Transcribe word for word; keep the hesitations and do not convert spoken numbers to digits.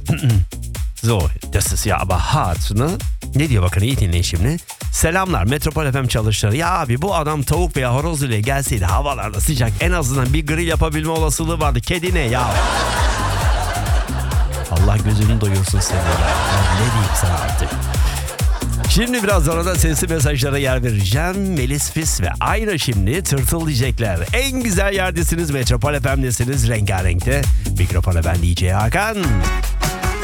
So, das ist ja aber hart, ne? Ne diyor bakın, iyi dinleyin şimdi. Selamlar Metropol F M çalışanları. Ya abi, bu adam tavuk veya horoz ile gelseydi, havalarda sıcak, en azından bir grill yapabilme olasılığı vardı. Kedi ne ya? Allah gözünü doyursun seni. Ya ne diyeyim sana artık. Şimdi biraz sonra da sesli mesajlara yer vereceğim. Melis Fis ve Ayna şimdi tırtıl diyecekler. En güzel yerdesiniz, Metropol F M'desiniz, rengarenkte. Mikrofona ben D J Hakan.